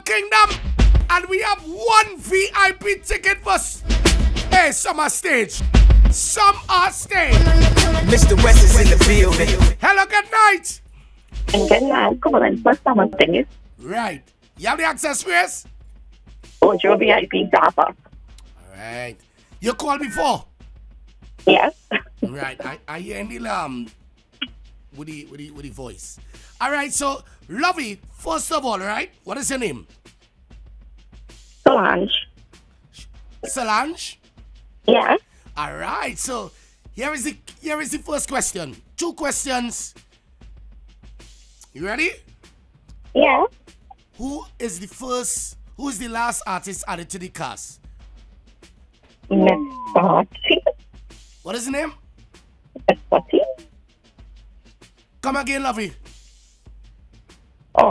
Kingdom. And we have one VIP ticket for Summer Stage. Summer Stage. Mr. West is in the building. Hello, good night. And then come on, first Summer Stage. Right. You have the access race? Oh, Joe VIP Zappa. Alright. You called before? Yes. Right. I hear the with the voice. Alright, so Lovey, first of all, right? What is your name? Solange. Solange? Yes. Alright, so here is the first question. 2 questions. You ready? Yes. Who is the last artist added to the cast? Miss Spotty. What is the name? Miss Spotty. Come again, Lovey. Oh,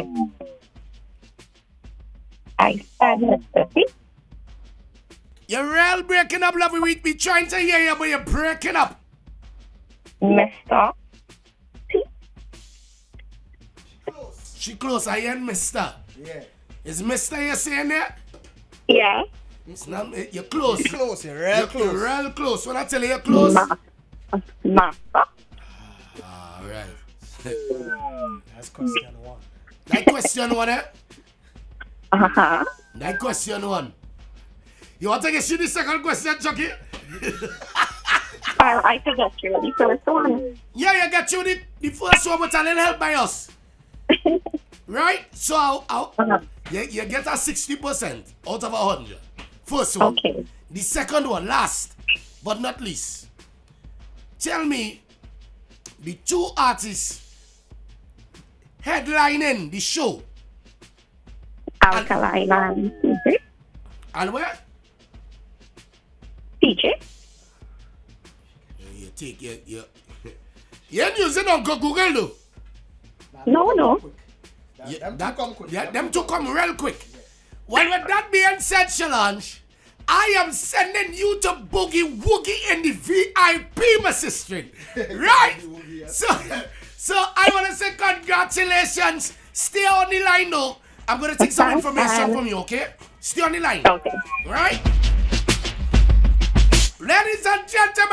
I said Miss Spotty. You're real breaking up, Lovey. We be trying to hear you, but you're breaking up. Mr. She close. I hear Mister. Yeah. Is Mister you saying that? Yeah. It's not, you're close. You're close, you're real close. You're real close. When I tell you you're close. Master. Alright. That's question 1. That question 1, eh? Uh-huh. That question 1. You want to get you the second question, Chucky? I forget you the first one. Yeah, you got you the first one, but a little help by us. Right? So you get a 60% out of 100. First one. Okay. The second one, last but not least. Tell me the 2 artists headlining the show. Alkaline and DJ. And where? DJ. You take you you're using Uncle Google though. No. Them two come real quick. Well, with that being said, Solange, I am sending you to Boogie Woogie in the VIP, my sister. Right? So I want to say congratulations. Stay on the line, though. I'm going to take some information from you, okay? Stay on the line. Okay. Right? Ladies and gentlemen.